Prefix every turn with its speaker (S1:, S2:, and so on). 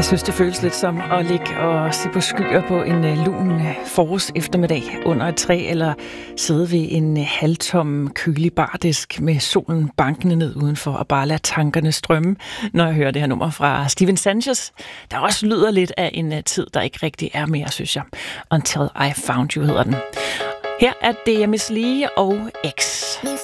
S1: Jeg synes, det føles lidt som at ligge og se på skyer på en lun forårs eftermiddag under et træ, eller sidde ved en halvtom kølig bardisk med solen bankende ned udenfor og bare lade tankerne strømme, når jeg hører det her nummer fra Steven Sanchez, der også lyder lidt af en tid, der ikke rigtig er mere, synes jeg. Until I Found You hedder den. Her er det Miss Lee og X.